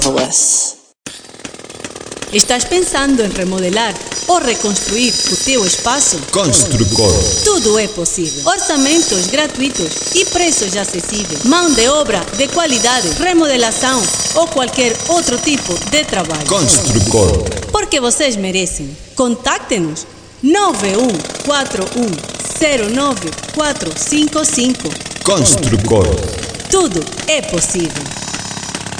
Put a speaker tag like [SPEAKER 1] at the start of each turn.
[SPEAKER 1] OS.
[SPEAKER 2] Estás pensando em remodelar ou reconstruir o teu espaço?
[SPEAKER 3] Construcor.
[SPEAKER 2] Tudo é possível. Orçamentos gratuitos e preços acessíveis. Mão de obra de qualidade, remodelação ou qualquer outro tipo de trabalho.
[SPEAKER 3] Construcor.
[SPEAKER 2] Porque vocês merecem. Contacte-nos 9141094555.
[SPEAKER 3] Construcor.
[SPEAKER 2] Tudo é possível.